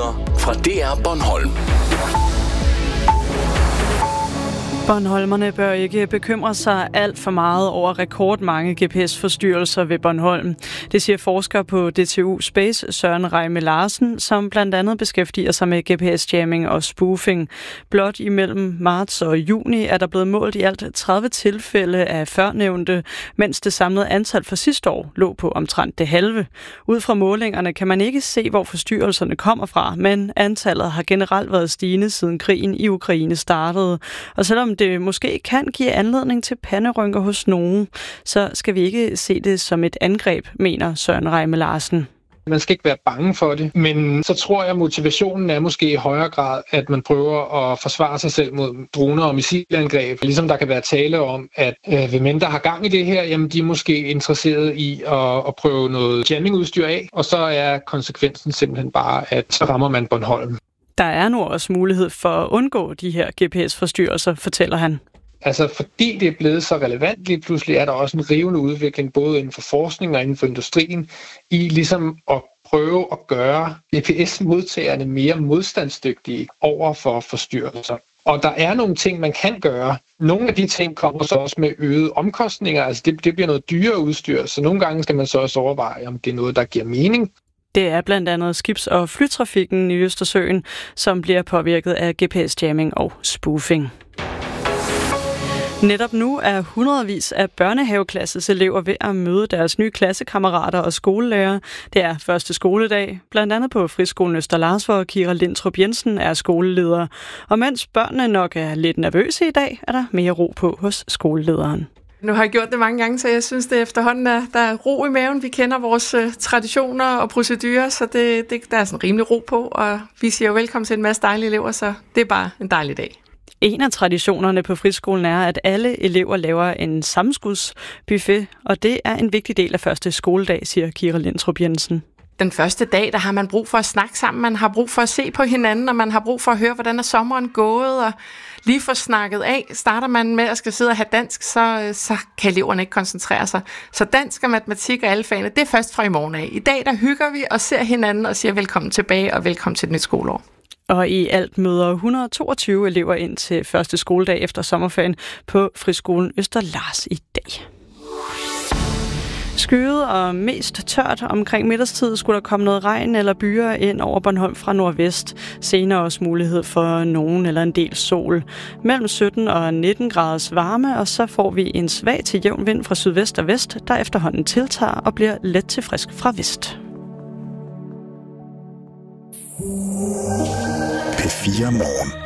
nyheder fra DR Bornholm. Bornholmerne bør ikke bekymre sig alt for meget over rekordmange GPS-forstyrrelser ved Bornholm. Det siger forsker på DTU Space Søren Reime Larsen, som blandt andet beskæftiger sig med GPS-jamming og spoofing. Blot imellem marts og juni er der blevet målt i alt 30 tilfælde af førnævnte, mens det samlede antal for sidste år lå på omtrent det halve. Ud fra målingerne kan man ikke se, hvor forstyrrelserne kommer fra, men antallet har generelt været stigende siden krigen i Ukraine startede. Og selvom det måske kan give anledning til panderynker hos nogen, så skal vi ikke se det som et angreb, mener Søren Reime Larsen. Man skal ikke være bange for det, men så tror jeg, at motivationen er måske i højere grad, at man prøver at forsvare sig selv mod droner og missilangreb. Ligesom der kan være tale om, at hvem der har gang i det her, jamen de er måske interesseret i at prøve noget jammingudstyr af, og så er konsekvensen simpelthen bare, at så rammer man Bornholm. Der er nu også mulighed for at undgå de her GPS-forstyrrelser, fortæller han. Altså fordi det er blevet så relevant, lige pludselig er der også en rivende udvikling, både inden for forskning og inden for industrien, i ligesom at prøve at gøre GPS-modtagerne mere modstandsdygtige over for forstyrrelser. Og der er nogle ting, man kan gøre. Nogle af de ting kommer så også med øgede omkostninger, altså det bliver noget dyrere udstyr, så nogle gange skal man så også overveje, om det er noget, der giver mening. Det er blandt andet skibs- og flytrafikken i Østersøen, som bliver påvirket af GPS-jamming og spoofing. Netop nu er hundredvis af børnehaveklasses elever ved at møde deres nye klassekammerater og skolelærer. Det er første skoledag, blandt andet på friskolen Østerlars, hvor Kira Lindtrup Jensen er skoleleder. Og mens børnene nok er lidt nervøse i dag, er der mere ro på hos skolelederen. Nu har jeg gjort det mange gange, så jeg synes, det efterhånden der er ro i maven. Vi kender vores traditioner og procedurer, så der er sådan rimelig ro på. Og vi siger jo velkommen til en masse dejlige elever, så det er bare en dejlig dag. En af traditionerne på friskolen er, at alle elever laver en sammenskudsbuffet, og det er en vigtig del af første skoledag, siger Kira Lindtrup Jensen. Den første dag, der har man brug for at snakke sammen, man har brug for at se på hinanden, og man har brug for at høre, hvordan er sommeren gået, og lige få snakket af. Starter man med at skal sidde og have dansk, så kan eleverne ikke koncentrere sig. Så dansk og matematik og alle fagene, det er først fra i morgen af. I dag, der hygger vi og ser hinanden og siger velkommen tilbage og velkommen til et nyt skoleår. Og i alt møder 122 elever ind til første skoledag efter sommerferien på friskolen Østerlars i dag. Skyet og mest tørt omkring middagstid skulle der komme noget regn eller byger ind over Bornholm fra nordvest. Senere også mulighed for nogen eller en del sol. Mellem 17 og 19 graders varme, og så får vi en svag til jævn vind fra sydvest og vest, der efterhånden tiltager og bliver let til frisk fra vest. P4 Morgen.